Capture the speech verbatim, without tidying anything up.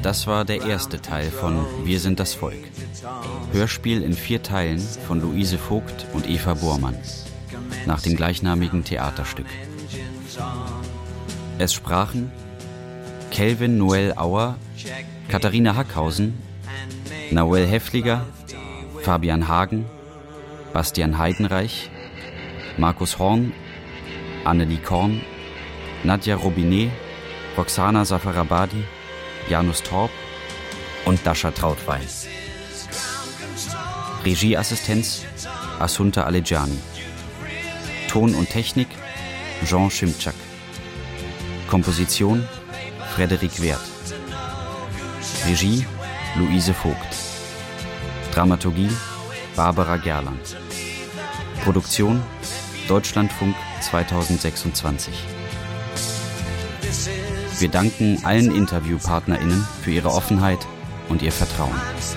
Das war der erste Teil von Wir sind das Volk. Hörspiel in vier Teilen von Luise Vogt und Eva Bormann. Nach dem gleichnamigen Theaterstück. Es sprachen Kelvin Noel Auer, Katharina Hackhausen, Nahuel Häfliger, Fabian Hagen, Bastian Heidenreich, Markus Horn, Annelie Korn, Nadja Robinet, Roxana Safarabadi, Janus Torp und Dasha Trautwein. Regieassistenz Assunta Alejani. Ton und Technik Jean Schimczak. Komposition Frederik Werth. Regie Luise Vogt. Dramaturgie Barbara Gerland. Produktion Deutschlandfunk zweitausendsechsundzwanzig. Wir danken allen InterviewpartnerInnen für ihre Offenheit und ihr Vertrauen.